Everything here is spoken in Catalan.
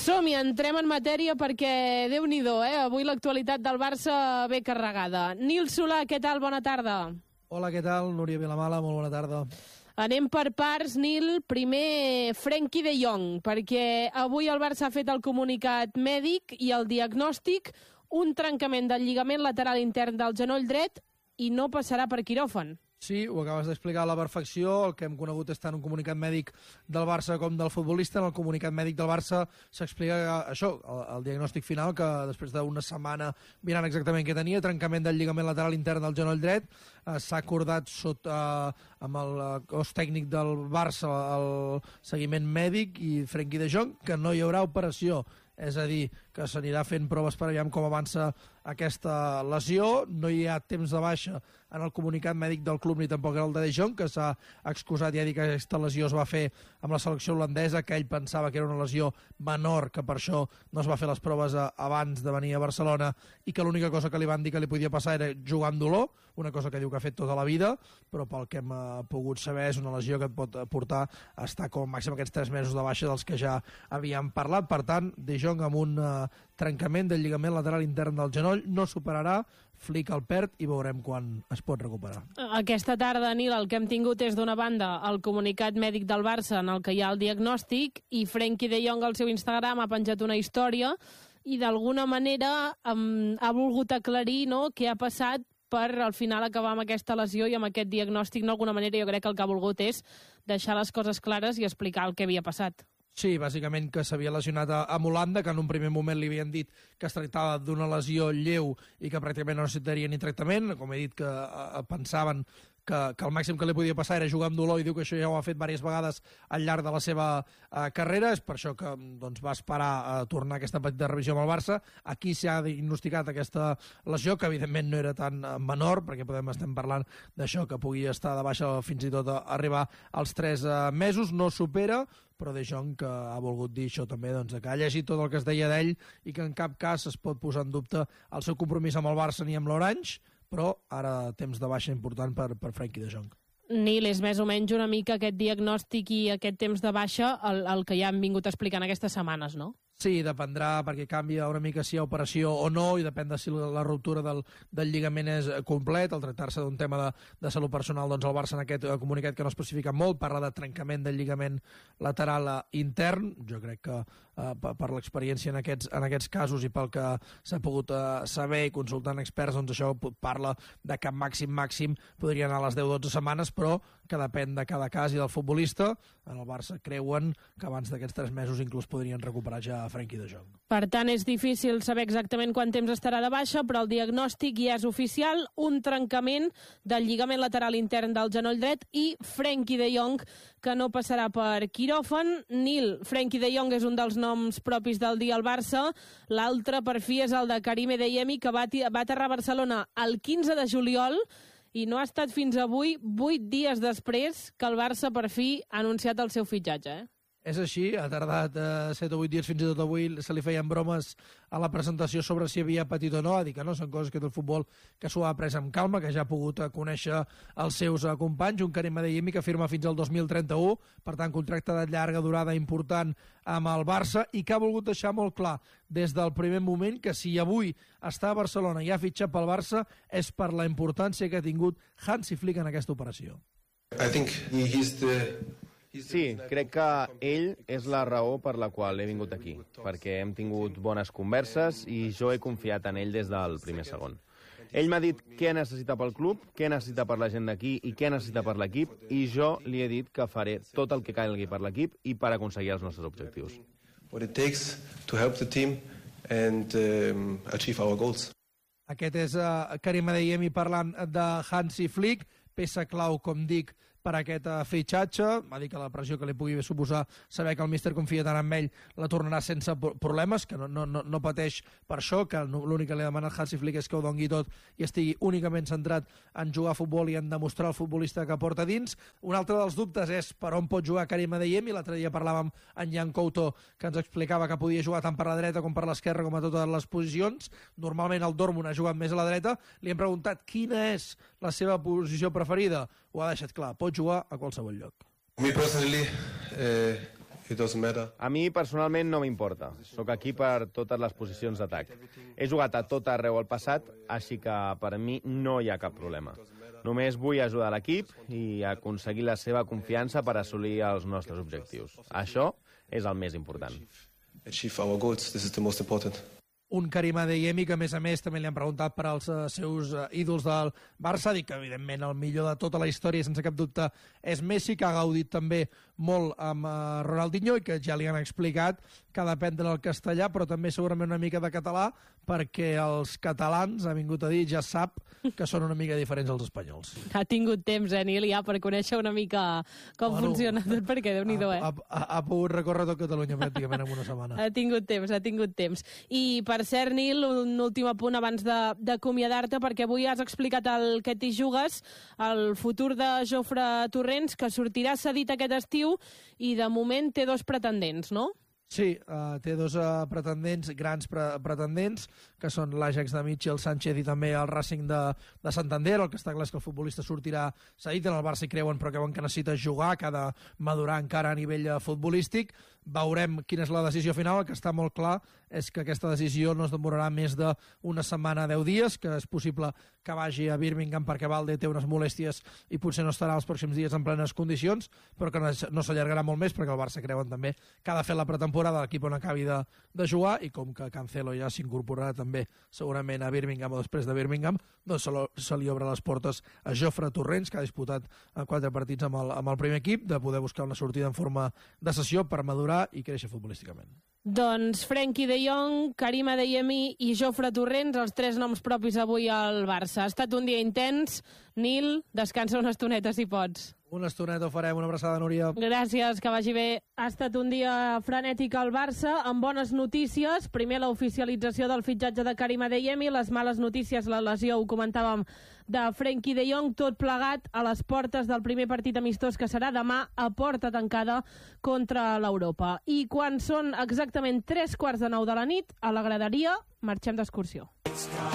Som-hi, entrem en matèria perquè, Déu-n'hi-do, avui l'actualitat del Barça ve carregada. Nil Solà, què tal? Bona tarda. Hola, què tal? Núria Vilamala, molt bona tarda. Anem per parts, Nil. Primer, Frenkie de Jong, perquè avui el Barça ha fet el comunicat mèdic i el diagnòstic, un trencament del lligament lateral intern del genoll dret i no passarà per quiròfan. Sí, ho acabes d'explicar a la perfecció. El que hem conegut és tant un comunicat mèdic del Barça com del futbolista. En el comunicat mèdic del Barça s'explica això, el diagnòstic final, que després d'una setmana mirant exactament què tenia, trencament del lligament lateral intern del genoll dret, s'ha acordat amb el cos tècnic del Barça el seguiment mèdic i Frenkie de Jong que no hi haurà operació. És a dir, que s'anirà fent proves per veure com avança aquesta lesió. No hi ha temps de baixa en el comunicat mèdic del club ni tampoc el de Jong, que s'ha excusat i ha dit que aquesta lesió es va fer amb la selecció holandesa, que ell pensava que era una lesió menor, que per això no es va fer les proves abans de venir a Barcelona i que l'única cosa que li van dir que li podia passar era jugar amb dolor, una cosa que diu que ha fet tota la vida, però pel que hem pogut saber és una lesió que et pot portar a estar com a màxim aquests 3 mesos de baixa dels que ja havíem parlat. Per tant, De Jong amb un trencament del lligament lateral intern del genoll, no superarà, Flick el perd i veurem quan es pot recuperar. Aquesta tarda, Nil, el que hem tingut és d'una banda el comunicat mèdic del Barça en el que hi ha el diagnòstic i Frenkie de Jong al seu Instagram ha penjat una història i d'alguna manera ha volgut aclarir, no?, què ha passat per al final acabar amb aquesta lesió i amb aquest diagnòstic. D'alguna manera jo crec que el que ha volgut és deixar les coses clares i explicar el que havia passat. Sí, bàsicament que s'havia lesionat amb Holanda, que en un primer moment li havien dit que es tractava d'una lesió lleu i que pràcticament no necessitaria ni tractament. Com he dit, que pensaven que el màxim que li podia passar era jugar amb dolor i diu que això ja ho ha fet diverses vegades al llarg de la seva carrera. És per això que doncs, va esperar a tornar aquesta petita revisió amb el Barça. Aquí s'ha diagnosticat aquesta lesió, que evidentment no era tan menor, perquè estem parlant d'això, que pugui estar de baixa fins i tot arribar als 3 mesos. No supera, però De Jong que ha volgut dir això també, doncs, que ha llegit tot el que es deia d'ell i que en cap cas es pot posar en dubte el seu compromís amb el Barça ni amb l'Orange, però ara temps de baixa important per Frenkie de Jong. Nil, és més o menys una mica aquest diagnòstic i aquest temps de baixa el que ja hem vingut explicant aquestes setmanes, no? Sí, dependrà, perquè canvia una mica si hi ha operació o no, i depèn de si la ruptura del lligament és complet. Al tractar-se d'un tema de salut personal, doncs el Barça en aquest comunicat, que no especifica molt, parla de trencament del lligament lateral intern. Jo crec que per l'experiència en aquests casos i pel que s'ha pogut saber i consultant experts, doncs això parla de que màxim podria anar a les 10-12 setmanes, però que depèn de cada cas i del futbolista. En el Barça creuen que abans d'aquests 3 mesos inclús podrien recuperar ja Frenkie de Jong. Per tant, és difícil saber exactament quant temps estarà de baixa, però el diagnòstic ja és oficial, un trencament del lligament lateral intern del genoll dret i Frenkie de Jong, que no passarà per quiròfan. Nil, Frenkie de Jong és un dels noms propis del dia al Barça, l'altre per fi és el de Karim Adeyemi, que va aterrar a Barcelona el 15 de juliol i no ha estat fins avui, 8 dies després, que el Barça per fi ha anunciat el seu fitxatge, És així, ha tardat 7 o 8 dies, fins i tot avui se li feien bromes a la presentació sobre si havia patit o no, a dir que no, són coses que té el futbol, que s'ho ha pres amb calma, que ja ha pogut conèixer els seus companys, un Karim Adeyemi que firma fins al 2031, per tant contracte de llarga durada important amb el Barça, i que ha volgut deixar molt clar des del primer moment que si avui està a Barcelona i ha fitxat pel Barça és per la importància que ha tingut Hansi Flick en aquesta operació. Sí, crec que ell és la raó per la qual he vingut aquí, perquè hem tingut bones converses i jo he confiat en ell des del primer segon. Ell m'ha dit què necessita pel club, què necessita per la gent d'aquí i què necessita per l'equip, i jo li he dit que faré tot el que calgui per l'equip i per aconseguir els nostres objectius. What it takes to help the team and achieve our goals. Aquest és Karim Adeyemi parlant de Hansi Flick, peça clau, com dic, per aquest fitxatge. Va dir que la pressió que li pugui suposar saber que el míster confia tant en ell la tornarà sense problemes, que no pateix per això, que l'únic que li ha demanat Hansi Flick és que ho doni tot i estigui únicament centrat en jugar a futbol i en demostrar el futbolista que porta dins. Un altre dels dubtes és per on pot jugar Karim Adeyemi. L'altre dia parlàvem amb Jan Couto, que ens explicava que podia jugar tant per la dreta com per l'esquerra, com a totes les posicions. Normalment el Dortmund ha jugat més a la dreta. Li hem preguntat quina és la seva posició preferida. Ho ha deixat clar, pot jugar a qualsevol lloc. Me personally, It doesn't matter. A mi, personalment, no m'importa. Soc aquí per totes les posicions d'atac. He jugat a tot arreu al passat, així que per mi no hi ha cap problema. Només vull ajudar l'equip i aconseguir la seva confiança per assolir els nostres objectius. Això és el més important. Achieve our goals. This is the most important. Un Karim Adeyemi que, a més, també li han preguntat per als seus ídols del Barça. Dic que, evidentment, el millor de tota la història, sense cap dubte, és Messi, que ha gaudit també molt amb Ronaldinho i que ja li han explicat que ha d'aprendre el castellà, però també segurament una mica de català, perquè els catalans, ha vingut a dir, ja sap que són una mica diferents als espanyols. Ha tingut temps, Nil, ja per conèixer una mica com funciona tot, perquè Déu-n'hi-do, Ha pogut recórrer tot Catalunya pràcticament en una setmana. Ha tingut temps. I, per cert, Nil, un últim apunt abans d'acomiadar-te, perquè avui has explicat el que t'hi jugues, el futur de Jofre Torrents, que sortirà cedit aquest estiu i, de moment, té 2 pretendents, no? Sí, té 2 pretendents, grans pretendents, que són l'Ajax de Michel Sánchez i també el Racing de Santander. El que està clar és que el futbolista sortirà cedit. En el Barça hi creuen, però creuen que necessita jugar, que ha de madurar encara a nivell futbolístic. Veurem quina és la decisió final. El que està molt clar és que aquesta decisió no es demorarà més d'una setmana, 10 dies, que és possible que vagi a Birmingham perquè Valde té unes molèsties i potser no estarà els pròxims dies en plenes condicions, però que no s'allargarà molt més perquè el Barça creuen també que ha de fer la pretemporada de l'equip on acabi de jugar, i com que Cancelo ja s'incorporarà també segurament a Birmingham o després de Birmingham, doncs se li obre les portes a Jofre Torrents, que ha disputat 4 partits amb el primer equip, de poder buscar una sortida en forma de sessió per madurar i créixer futbolísticament. Doncs Frenkie de Jong, Karim Adeyemi i Jofre Torrents, els 3 noms propis avui al Barça. Ha estat un dia intens. Nil, descansa una estoneta si pots. Una estoneta ho farem. Una abraçada, Núria. Gràcies, que vagi bé. Ha estat un dia frenètic al Barça, amb bones notícies. Primer, l'oficialització del fitxatge de Karim Adeyemi, les males notícies, la lesió, ho comentàvem, de Frenkie de Jong, tot plegat a les portes del primer partit amistós que serà demà a porta tancada contra l'Europa. I quan són exactament 3:15 de la nit, a la graderia marxem d'excursió.